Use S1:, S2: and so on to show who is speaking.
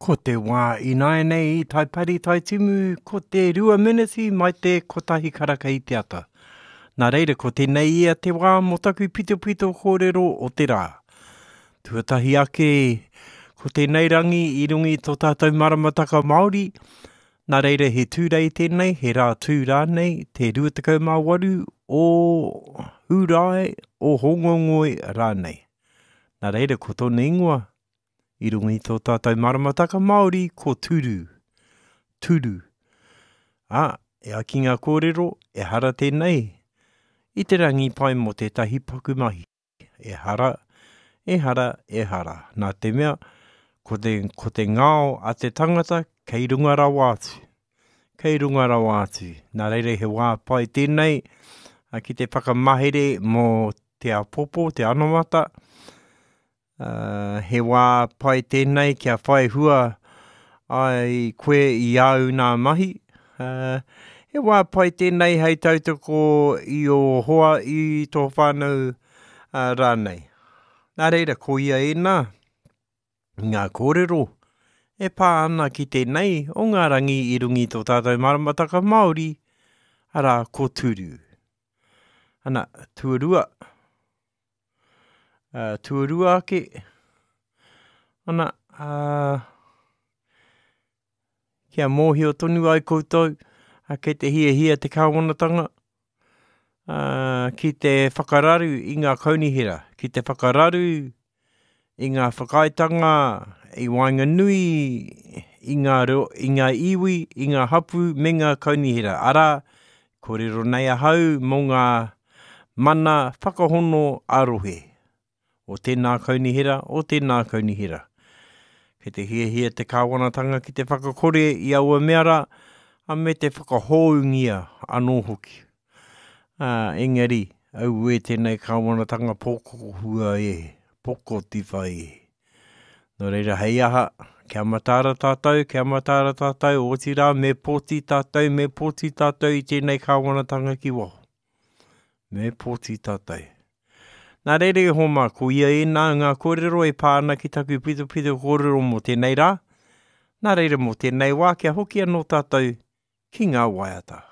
S1: Ko te wā ināi nei I tai pari tai timu, ko te rua miniti mai te kotahi karaka I te ata. Nā reira, ko tēnei ia te wā mo taku pito pito kōrero o te rā. Tuatahi ake, ko tēnei rangi I rungi tō tātou maramataka Māori. Nā reira, he tūrei tēnei, he rā tū rānei, te 28 o Hūrai o Hongongoi rānei. Nā reira, ko tōna ingoa. I rungi tō tātou maramataka Māori ko turu. Turu. E a ki ngā kōrero, e hara tēnei. I te rangi pai mo te tahi pakumahi. E hara, e hara, e hara. Nā te mea, ko te ngāo a te tangata, kei runga rawa atu. Kei runga rawa atu. Nā reire he wā pai tēnei, ki te whakamahere mo te apopo, te anamata. He wā pai tēnei kia whai hua ai koe I au nā mahi. He wā pai tēnei hei tautoko I o hoa I tō whānau rānei. Nā reira, ko ia e nā, ngā kōrero, e pā ana ki tēnei o ngā rangi I rungi tō tātou maramataka Māori, ara ko turu. Ana, tuarua. Tuarua ake. Ana, kia mōhio tonu ai koutou, kei te hia te kāwanatanga, ki te whakararu I ngā kaunihira, ki te whakararu I ngā whakaitanga, I Wainganui, I ngā iwi, I ngā hapu, me ngā kaunihira. Ara, kōrero nei ahau mō ngā mana whakahono arohe. O tēnā kaunihira, o tēnā kaunihira. Kei te hia te kāwanatanga ki te whakakore I aua meara, a me te whakahoungia anō hoki. Engari, au e tēnei kāwanatanga pōkoko hua e, poko tiwha e. Nō reira, hei aha, kia matara tātou, o tira, me pōti tātou I tēnei kāwanatanga ki waho. Me pōti tātou. Nā reire homa, ko ia e nā ngā kōrero e pāna ki taku pito kōrero mo tēnei rā. Nā reire mo tēnei wā kia hoki anō tātou ki ngā waiata.